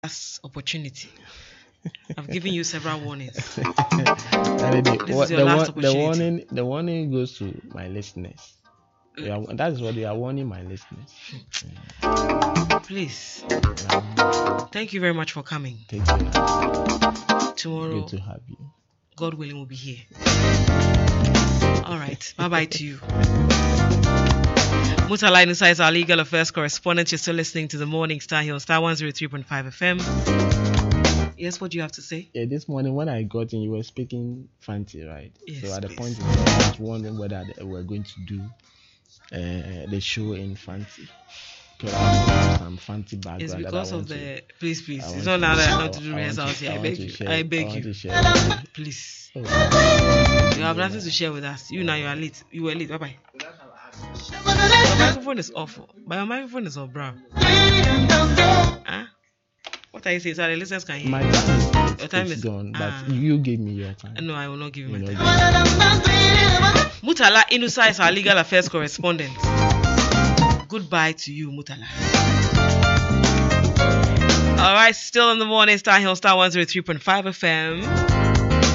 last opportunity. I've given you several warnings. This is your last opportunity. The warning goes to my listeners. That is what they are warning my listeners. Please. Thank you very much for coming. Thank you. Tomorrow, good to have you. God willing, we'll be here. All right. Bye-bye to you. Mutala Inusa is our legal affairs correspondent. You're still listening to the Morning Star here on Star 103.5 FM. Yes, what do you have to say? Yeah, this morning when I got in, you were speaking Fanti, right? Yes, so at the please. point I was wondering whether we're going to do the show in Fanti. Because I have some Fanti background. It's because of the... Please. It's not now that I have to do rehearsals here. I beg you. Please. Oh. You have nothing to share with us. You now you are late. You were late. Bye-bye. Your microphone is awful. But your microphone is off, bro. Huh? What are you saying? So the listeners can hear. My time is gone, but you gave me your time. No, I will not give you my time. Mutala Inusa is our legal affairs correspondent. Goodbye to you, Mutala. All right, still in the Morning Star here on Star 103.5 FM.